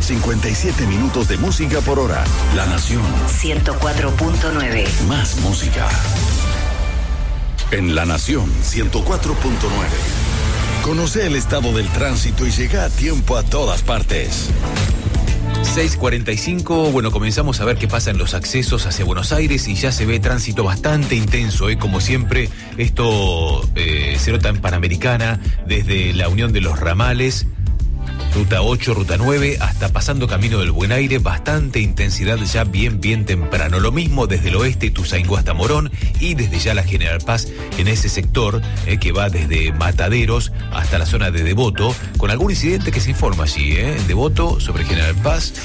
57 minutos de música por hora. La Nación 104.9. Más música. En La Nación 104.9. Conoce el estado del tránsito y llega a tiempo a todas partes. 6:45, bueno, comenzamos a ver qué pasa en los accesos hacia Buenos Aires y ya se ve tránsito bastante intenso, como siempre. Esto se nota en Panamericana, desde la unión de los ramales, Ruta 8, Ruta 9, hasta pasando Camino del Buen Aire, bastante intensidad ya bien temprano. Lo mismo desde el oeste, Ituzaingó hasta Morón, y desde ya la General Paz en ese sector que va desde Mataderos hasta la zona de Devoto, con algún incidente que se informa allí, en Devoto, sobre General Paz,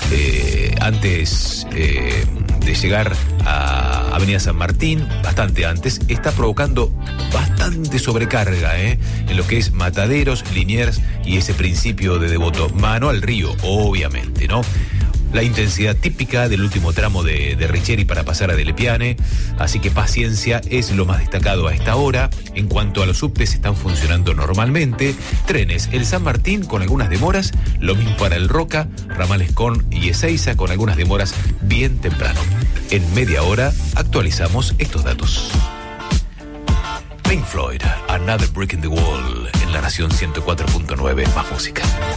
antes de llegar a Avenida San Martín, bastante antes, está provocando bastante sobrecarga en lo que es Mataderos, Liniers y ese principio de Devoto, mano al río, obviamente, ¿no? La intensidad típica del último tramo de Richeri para pasar a Delepiane, así que paciencia es lo más destacado a esta hora. En cuanto a los subtes, están funcionando normalmente. Trenes, el San Martín con algunas demoras, lo mismo para el Roca, ramales Con y Ezeiza con algunas demoras bien temprano. En media hora actualizamos estos datos. Pink Floyd, Another Brick in the Wall, en La Nación 104.9, más música.